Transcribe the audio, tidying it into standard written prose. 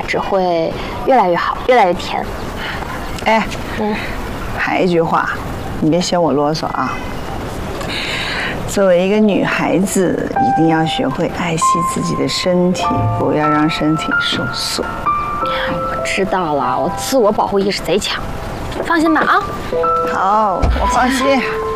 只会越来越好，越来越甜。 哎，还一句话，你别嫌我啰嗦啊。作为一个女孩子，一定要学会爱惜自己的身体，不要让身体受损。 我知道了，我自我保护意识贼强，放心吧啊。 好，我放心。